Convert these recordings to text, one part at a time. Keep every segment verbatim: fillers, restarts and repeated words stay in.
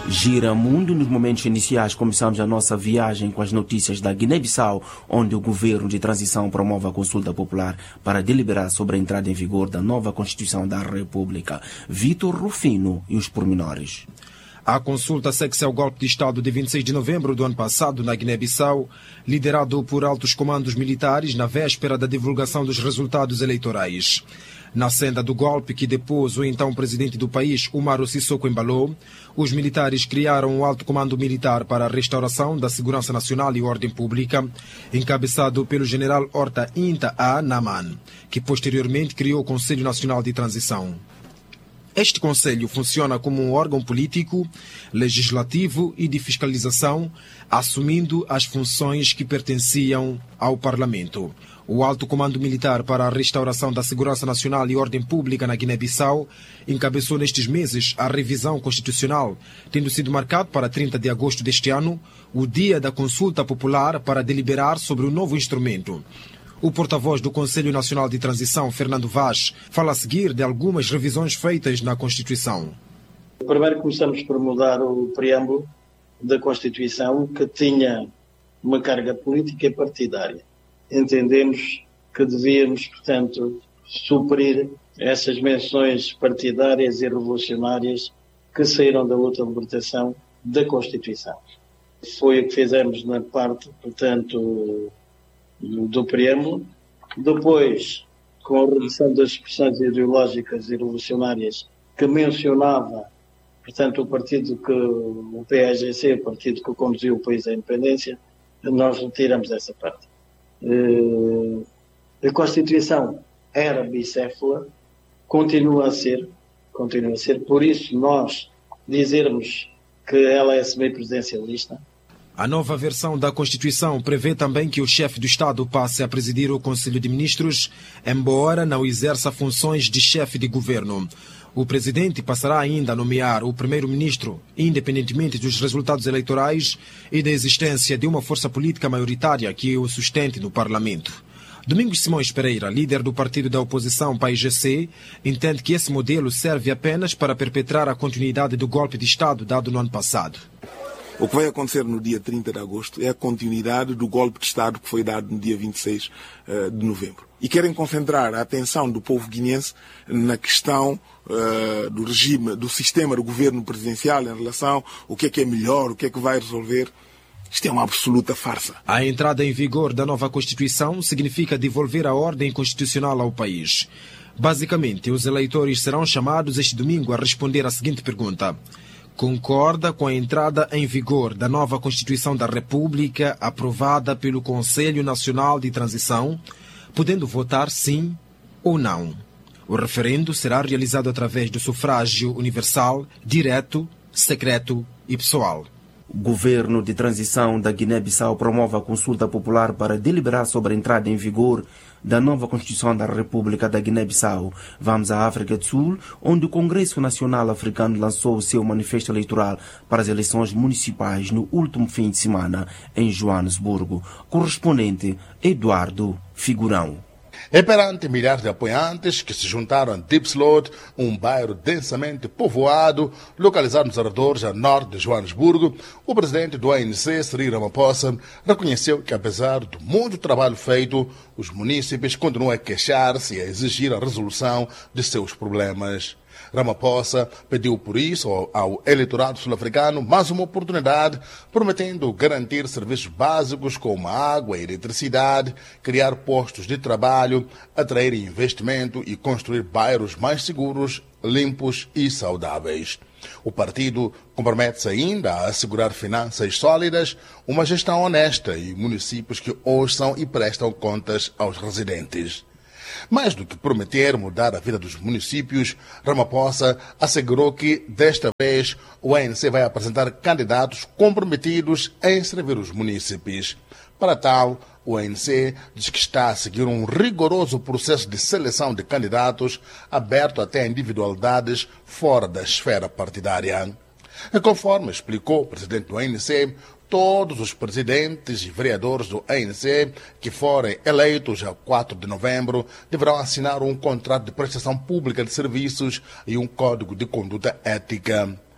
Gira Mundo, nos momentos iniciais começamos a nossa viagem com as notícias da Guiné-Bissau, onde o governo de transição promove a consulta popular para deliberar sobre a entrada em vigor da nova Constituição da República. Vítor Rufino e os pormenores. A consulta segue-se ao golpe de Estado de vinte e seis de novembro do ano passado na Guiné-Bissau, liderado por altos comandos militares na véspera da divulgação dos resultados eleitorais. Na senda do golpe que depôs o então presidente do país, Umaro Sissoko Embaló, os militares criaram o alto comando militar para a restauração da segurança nacional e ordem pública, encabeçado pelo general Horta Inta A. Naman, que posteriormente criou o Conselho Nacional de Transição. Este Conselho funciona como um órgão político, legislativo e de fiscalização, assumindo as funções que pertenciam ao Parlamento. O Alto Comando Militar para a Restauração da Segurança Nacional e Ordem Pública na Guiné-Bissau encabeçou nestes meses a revisão constitucional, tendo sido marcado para trinta de agosto deste ano o dia da consulta popular para deliberar sobre o novo instrumento. O porta-voz do Conselho Nacional de Transição, Fernando Vaz, fala a seguir de algumas revisões feitas na Constituição. Primeiro começamos por mudar o preâmbulo da Constituição, que tinha uma carga política e partidária. Entendemos que devíamos, portanto, suprir essas menções partidárias e revolucionárias que saíram da luta de libertação da Constituição. Foi o que fizemos na parte, portanto, do preâmbulo. Depois, com a redução das expressões ideológicas e revolucionárias que mencionava, portanto, o partido que, o P A G C, o partido que conduziu o país à independência, nós retiramos essa parte. Uh, a Constituição era bicéfala, continua a ser, continua a ser, por isso nós dizermos que ela é semipresidencialista. A nova versão da Constituição prevê também que o chefe do Estado passe a presidir o Conselho de Ministros, embora não exerça funções de chefe de governo. O presidente passará ainda a nomear o primeiro-ministro, independentemente dos resultados eleitorais e da existência de uma força política maioritária que o sustente no Parlamento. Domingos Simões Pereira, líder do partido da oposição P A I G C, entende que esse modelo serve apenas para perpetrar a continuidade do golpe de Estado dado no ano passado. O que vai acontecer no dia trinta de agosto é a continuidade do golpe de Estado que foi dado no dia vinte e seis de novembro. E querem concentrar a atenção do povo guineense na questão uh, do regime, do sistema do governo presidencial em relação ao que é que é melhor, o que é que vai resolver. Isto é uma absoluta farsa. A entrada em vigor da nova Constituição significa devolver a ordem constitucional ao país. Basicamente, os eleitores serão chamados este domingo a responder à seguinte pergunta: concorda com a entrada em vigor da nova Constituição da República aprovada pelo Conselho Nacional de Transição, podendo votar sim ou não? O referendo será realizado através do sufrágio universal, direto, secreto e pessoal. O governo de transição da Guiné-Bissau promove a consulta popular para deliberar sobre a entrada em vigor da nova Constituição da República da Guiné-Bissau. Vamos à África do Sul, onde o Congresso Nacional Africano lançou o seu manifesto eleitoral para as eleições municipais no último fim de semana em Joanesburgo. Correspondente Eduardo Figurão. É perante milhares de apoiantes que se juntaram a Diepsloot, um bairro densamente povoado, localizado nos arredores a norte de Joanesburgo, o presidente do A N C, Cyril Ramaphosa, reconheceu que, apesar do muito trabalho feito, os munícipes continuam a queixar-se e a exigir a resolução de seus problemas. Ramaphosa pediu, por isso, ao, ao eleitorado sul-africano mais uma oportunidade, prometendo garantir serviços básicos como água e eletricidade, criar postos de trabalho, atrair investimento e construir bairros mais seguros, limpos e saudáveis. O partido compromete-se ainda a assegurar finanças sólidas, uma gestão honesta e municípios que ouçam e prestam contas aos residentes. Mais do que prometer mudar a vida dos municípios, Ramaphosa assegurou que, desta vez, o A N C vai apresentar candidatos comprometidos em servir os munícipes. Para tal, o A N C diz que está a seguir um rigoroso processo de seleção de candidatos, aberto até a individualidades fora da esfera partidária. Conforme explicou o presidente do A N C, todos os presidentes e vereadores do A N C que forem eleitos a quatro de novembro deverão assinar um contrato de prestação pública de serviços e um código de conduta ética.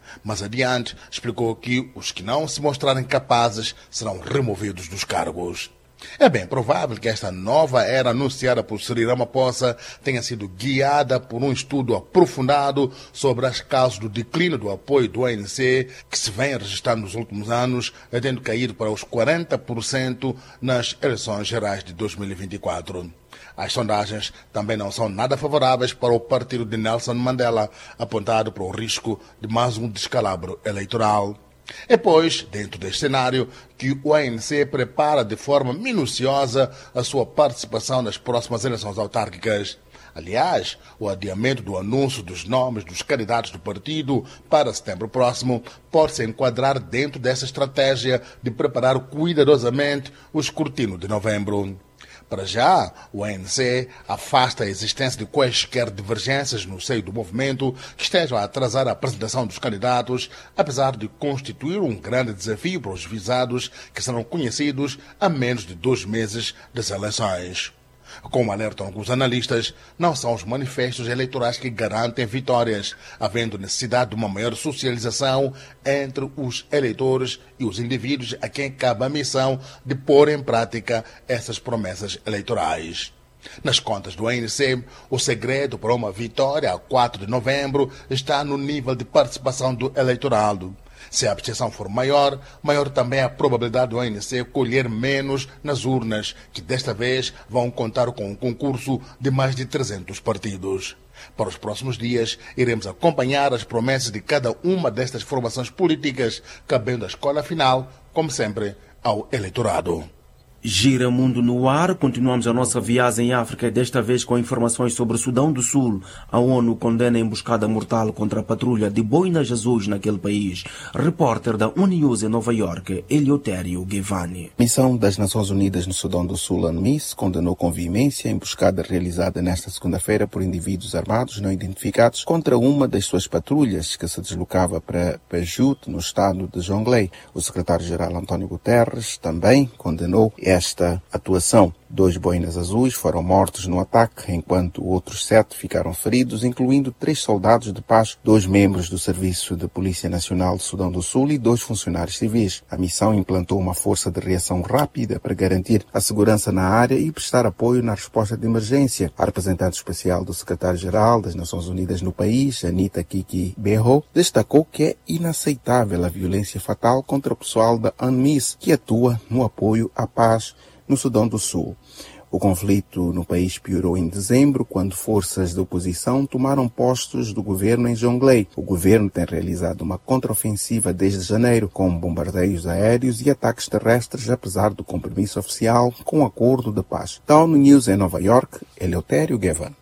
Mais adiante, explicou que os que não se mostrarem capazes serão removidos dos cargos. É bem provável que esta nova era anunciada por Cyril Ramaphosa tenha sido guiada por um estudo aprofundado sobre as causas do declínio do apoio do A N C, que se vem registrando nos últimos anos, tendo caído para os quarenta por cento nas eleições gerais de dois mil e vinte e quatro. As sondagens também não são nada favoráveis para o partido de Nelson Mandela, apontado para o risco de mais um descalabro eleitoral. É, pois, dentro deste cenário, que o A N C prepara de forma minuciosa a sua participação nas próximas eleições autárquicas. Aliás, o adiamento do anúncio dos nomes dos candidatos do partido para setembro próximo pode se enquadrar dentro dessa estratégia de preparar cuidadosamente o escrutínio de novembro. Para já, o A N C afasta a existência de quaisquer divergências no seio do movimento que estejam a atrasar a apresentação dos candidatos, apesar de constituir um grande desafio para os visados, que serão conhecidos a menos de dois meses das eleições. Como alertam alguns analistas, não são os manifestos eleitorais que garantem vitórias, havendo necessidade de uma maior socialização entre os eleitores e os indivíduos a quem cabe a missão de pôr em prática essas promessas eleitorais. Nas contas do A N C, o segredo para uma vitória a quatro de novembro está no nível de participação do eleitorado. Se a abstenção for maior, maior também a probabilidade do A N C colher menos nas urnas, que desta vez vão contar com um concurso de mais de trezentos partidos. Para os próximos dias, iremos acompanhar as promessas de cada uma destas formações políticas, cabendo a escolha final, como sempre, ao eleitorado. Gira Mundo no ar, continuamos a nossa viagem em África, desta vez com informações sobre o Sudão do Sul. A ONU condena a emboscada mortal contra a patrulha de boinas azuis naquele país. Repórter da Uninews em Nova York, Eleutério Guevani. A missão das Nações Unidas no Sudão do Sul, a UNMISS, condenou com veemência a emboscada realizada nesta segunda-feira por indivíduos armados não identificados contra uma das suas patrulhas que se deslocava para Pejut, no estado de Jonglei. O secretário-geral António Guterres também condenou esta atuação. Dois boinas azuis foram mortos no ataque, enquanto outros sete ficaram feridos, incluindo três soldados de paz, dois membros do Serviço de Polícia Nacional do Sudão do Sul e dois funcionários civis. A missão implantou uma força de reação rápida para garantir a segurança na área e prestar apoio na resposta de emergência. A representante especial do secretário-geral das Nações Unidas no país, Anita Kiki Berro, destacou que é inaceitável a violência fatal contra o pessoal da UNMISS, que atua no apoio à paz no Sudão do Sul. O conflito no país piorou em dezembro, quando forças de oposição tomaram postos do governo em Jonglei. O governo tem realizado uma contraofensiva desde janeiro, com bombardeios aéreos e ataques terrestres, apesar do compromisso oficial com o acordo de paz. Da ONU News em Nova York, Eleutério Guevani.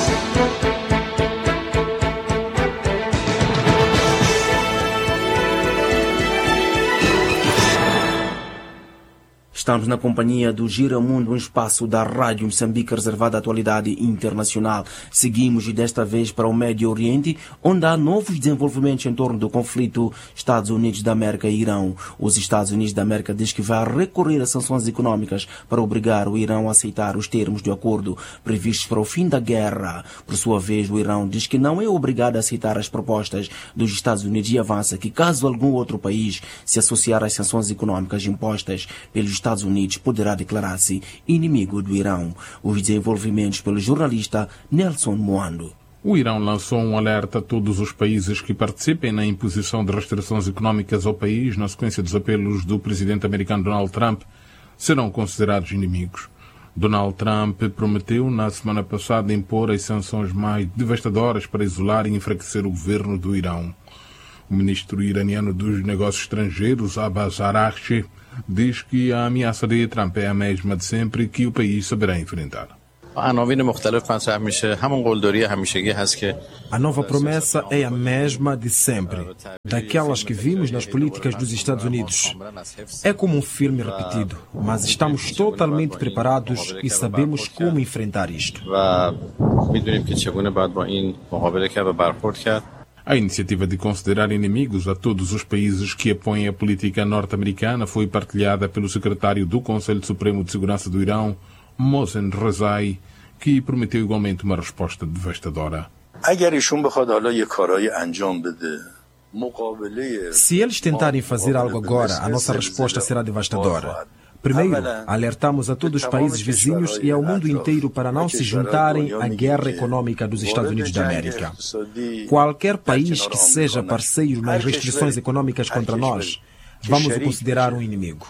Estamos na companhia do Gira Mundo, um espaço da Rádio Moçambique reservado à atualidade internacional. Seguimos desta vez para o Médio Oriente, onde há novos desenvolvimentos em torno do conflito Estados Unidos da América e Irão. Os Estados Unidos da América diz que vai recorrer a sanções econômicas para obrigar o Irão a aceitar os termos do acordo previstos para o fim da guerra. Por sua vez, o Irão diz que não é obrigado a aceitar as propostas dos Estados Unidos e avança que, caso algum outro país se associar às sanções econômicas impostas pelos Estados Unidos, poderá declarar-se inimigo do Irão. Os desenvolvimentos pelo jornalista Nelson Moando. O Irão lançou um alerta a todos os países que participem na imposição de restrições econômicas ao país na sequência dos apelos do presidente americano Donald Trump serão considerados inimigos. Donald Trump prometeu na semana passada impor as sanções mais devastadoras para isolar e enfraquecer o governo do Irão. O ministro iraniano dos Negócios Estrangeiros, Abbas Araghchi, diz que a ameaça de Trump é a mesma de sempre que o país saberá enfrentar. A nova promessa é a mesma de sempre, daquelas que vimos nas políticas dos Estados Unidos. É como um filme repetido, mas estamos totalmente preparados e sabemos como enfrentar isto. A iniciativa de considerar inimigos a todos os países que apoiam a política norte-americana foi partilhada pelo secretário do Conselho Supremo de Segurança do Irão, Mohsen Rezai, que prometeu igualmente uma resposta devastadora. Se eles tentarem fazer algo agora, a nossa resposta será devastadora. Primeiro, alertamos a todos os países vizinhos e ao mundo inteiro para não se juntarem à guerra econômica dos Estados Unidos da América. Qualquer país que seja parceiro nas restrições econômicas contra nós, vamos o considerar um inimigo.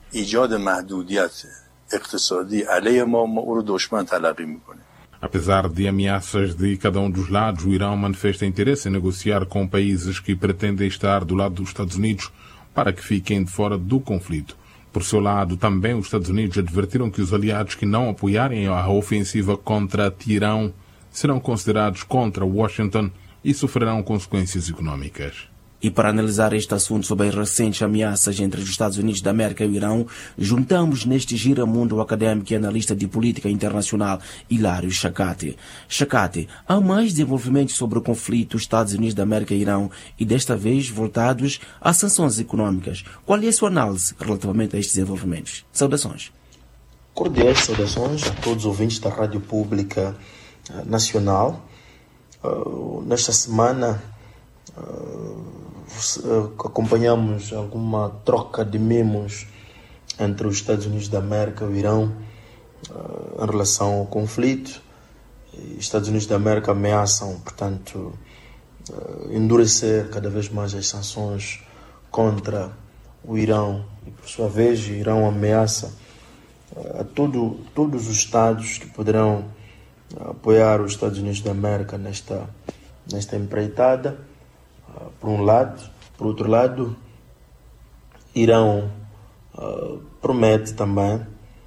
Apesar de ameaças de cada um dos lados, o Irão manifesta interesse em negociar com países que pretendem estar do lado dos Estados Unidos para que fiquem de fora do conflito. Por seu lado, também os Estados Unidos advertiram que os aliados que não apoiarem a ofensiva contra Teherão serão considerados contra Washington e sofrerão consequências econômicas. E para analisar este assunto sobre as recentes ameaças entre os Estados Unidos da América e o Irão, juntamos neste giramundo o académico e analista de política internacional Hilário Shakati. Shakati, há mais desenvolvimentos sobre o conflito Estados Unidos da América e Irão e desta vez voltados às sanções econômicas. Qual é a sua análise relativamente a estes desenvolvimentos? Saudações. Cordiais saudações a todos os ouvintes da Rádio Pública Nacional. Uh, nesta semana uh, acompanhamos alguma troca de memos entre os Estados Unidos da América e o Irão uh, em relação ao conflito. Os Estados Unidos da América ameaçam, portanto, uh, endurecer cada vez mais as sanções contra o Irão e, por sua vez, o Irão ameaça uh, a todo, todos os Estados que poderão uh, apoiar os Estados Unidos da América nesta, nesta empreitada. Por um lado, por outro lado, Irão uh, promete também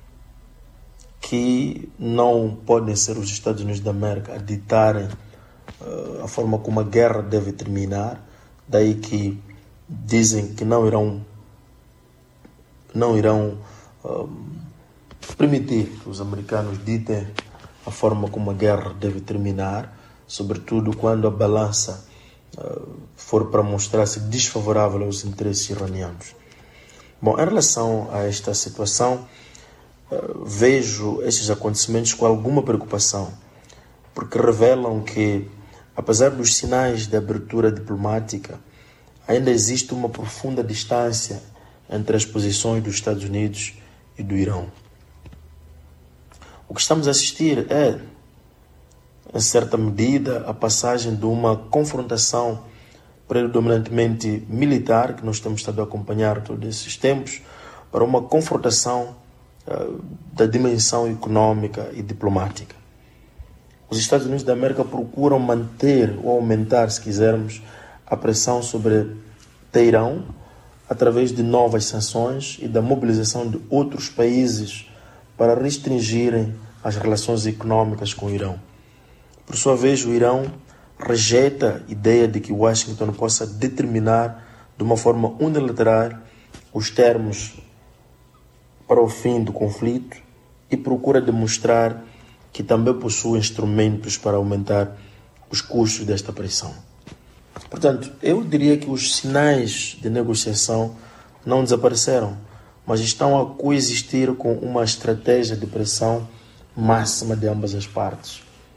que não podem ser os Estados Unidos da América a ditarem uh, a forma como a guerra deve terminar, daí que dizem que não irão, não irão uh, permitir que os americanos ditem a forma como a guerra deve terminar, sobretudo quando a balança for para mostrar-se desfavorável aos interesses iranianos. Bom, em relação a esta situação, vejo estes acontecimentos com alguma preocupação, porque revelam que, apesar dos sinais de abertura diplomática, ainda existe uma profunda distância entre as posições dos Estados Unidos e do Irão. O que estamos a assistir é, em certa medida, a passagem de uma confrontação predominantemente militar, que nós temos estado a acompanhar todos esses tempos, para uma confrontação uh, da dimensão econômica e diplomática. Os Estados Unidos da América procuram manter ou aumentar, se quisermos, a pressão sobre Teherão através de novas sanções e da mobilização de outros países para restringirem as relações econômicas com o Irão. Por sua vez, o Irão rejeita a ideia de que Washington possa determinar de uma forma unilateral os termos para o fim do conflito e procura demonstrar que também possui instrumentos para aumentar os custos desta pressão. Portanto, eu diria que os sinais de negociação não desapareceram, mas estão a coexistir com uma estratégia de pressão máxima de ambas as partes.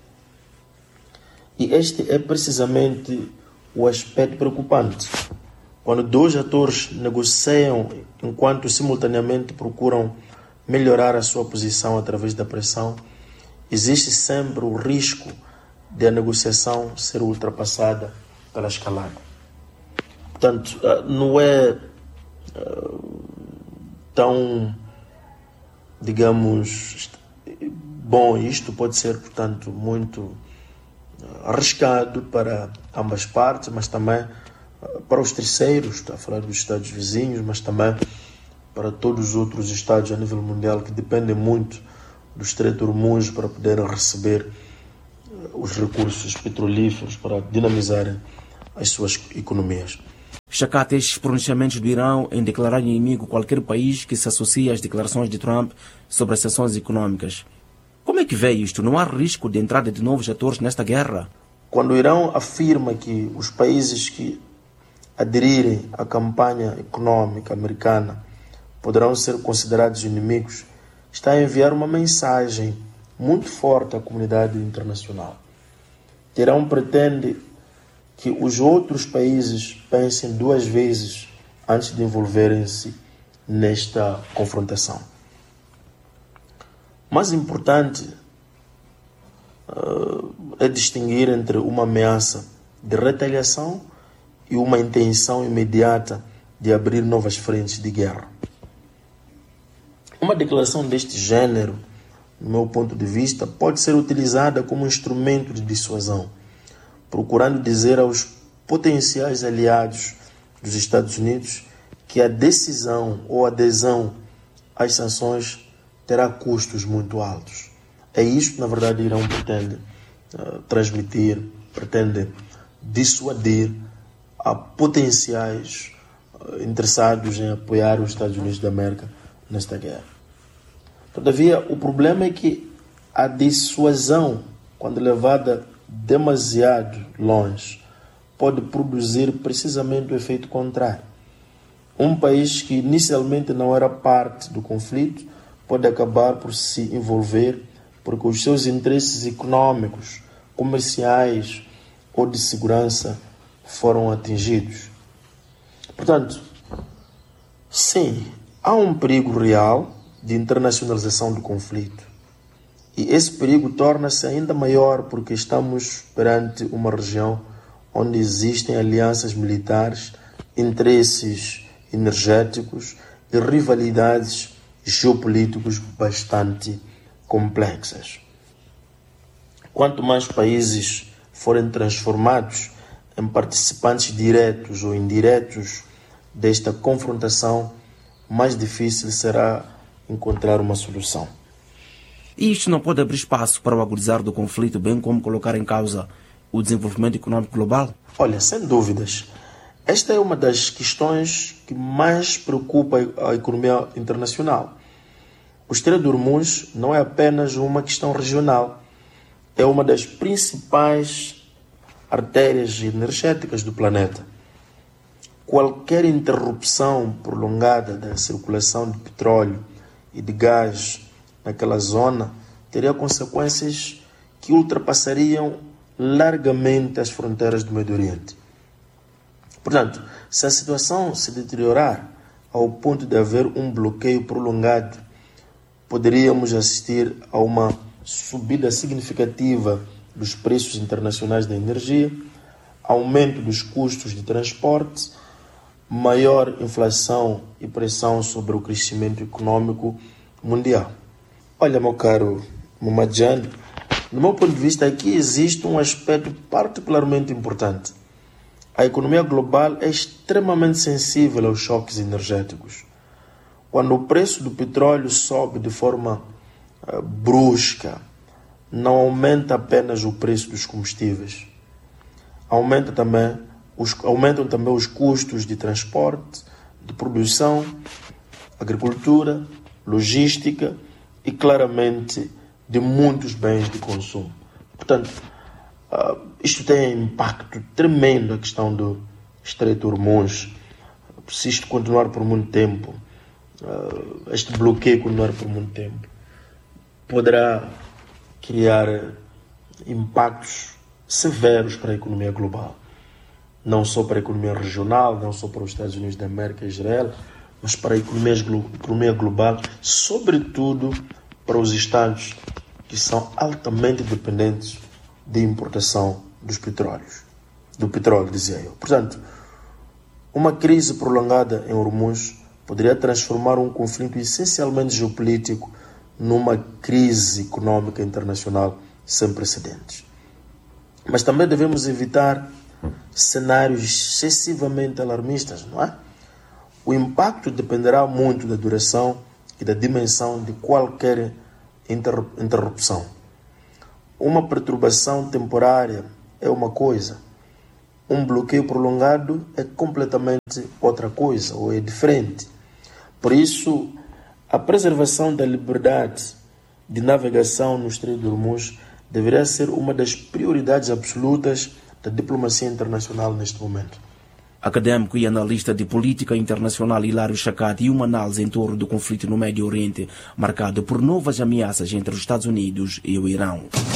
E este é precisamente o aspecto preocupante. Quando dois atores negociam enquanto simultaneamente procuram melhorar a sua posição através da pressão, existe sempre o risco de a negociação ser ultrapassada pela escalada. Portanto, não é uh, tão, digamos, bom isto, pode ser, portanto, muito arriscado para ambas partes, mas também para os terceiros, está a falar dos Estados vizinhos, mas também para todos os outros Estados a nível mundial que dependem muito do Estreito de Hormuz para poderem receber os recursos petrolíferos para dinamizarem as suas economias. Shakati, estes pronunciamentos do Irão em declarar inimigo qualquer país que se associe às declarações de Trump sobre as sanções econômicas. Como é que vê isto? Não há risco de entrada de novos atores nesta guerra? Quando o Irão afirma que os países que aderirem à campanha econômica americana poderão ser considerados inimigos, está a enviar uma mensagem muito forte à comunidade internacional. Irão pretende que os outros países pensem duas vezes antes de envolverem-se nesta confrontação. Mais importante uh, é distinguir entre uma ameaça de retaliação e uma intenção imediata de abrir novas frentes de guerra. Uma declaração deste gênero, no meu ponto de vista, pode ser utilizada como instrumento de dissuasão, procurando dizer aos potenciais aliados dos Estados Unidos que a decisão ou adesão às sanções terá custos muito altos. É isto, na verdade, Irão pretende uh, transmitir, pretende dissuadir a potenciais uh, interessados em apoiar os Estados Unidos da América nesta guerra. Todavia, o problema é que a dissuasão, quando levada demasiado longe, pode produzir precisamente o efeito contrário. Um país que inicialmente não era parte do conflito pode acabar por se envolver porque os seus interesses econômicos, comerciais ou de segurança foram atingidos. Portanto, sim, há um perigo real de internacionalização do conflito. E esse perigo torna-se ainda maior porque estamos perante uma região onde existem alianças militares, interesses energéticos e rivalidades geopolíticos bastante complexas. Quanto mais países forem transformados em participantes diretos ou indiretos desta confrontação, mais difícil será encontrar uma solução. E isto não pode abrir espaço para o agudizar do conflito, bem como colocar em causa o desenvolvimento econômico global? Olha, sem dúvidas. Esta é uma das questões que mais preocupa a economia internacional. O Estreito de Hormuz não é apenas uma questão regional, é uma das principais artérias energéticas do planeta. Qualquer interrupção prolongada da circulação de petróleo e de gás naquela zona teria consequências que ultrapassariam largamente as fronteiras do Médio Oriente. Portanto, se a situação se deteriorar ao ponto de haver um bloqueio prolongado, poderíamos assistir a uma subida significativa dos preços internacionais da energia, aumento dos custos de transporte, maior inflação e pressão sobre o crescimento econômico mundial. Olha, meu caro Mumadjane, do meu ponto de vista, aqui existe um aspecto particularmente importante. A economia global é extremamente sensível aos choques energéticos. Quando o preço do petróleo sobe de forma uh, brusca, não aumenta apenas o preço dos combustíveis. Aumenta também os, aumentam também os custos de transporte, de produção, agricultura, logística e, claramente, de muitos bens de consumo. Portanto, uh, isto tem impacto tremendo na questão do Estreito de Hormuz. Se isto continuar por muito tempo, uh, este bloqueio continuar por muito tempo, poderá criar impactos severos para a economia global. Não só para a economia regional, não só para os Estados Unidos da América e Israel, mas para a economia, economia global, sobretudo para os Estados que são altamente dependentes de importação dos petróleos, do petróleo, dizia eu. Portanto, uma crise prolongada em Hormuz poderia transformar um conflito essencialmente geopolítico numa crise econômica internacional sem precedentes. Mas também devemos evitar cenários excessivamente alarmistas, não é? O impacto dependerá muito da duração e da dimensão de qualquer interrupção. Uma perturbação temporária é uma coisa, um bloqueio prolongado é completamente outra coisa, ou é diferente. Por isso, a preservação da liberdade de navegação no Estreito de Hormuz deveria ser uma das prioridades absolutas da diplomacia internacional neste momento. Académico e analista de política internacional Hilário Chacate e uma análise em torno do conflito no Médio Oriente, marcado por novas ameaças entre os Estados Unidos e o Irão.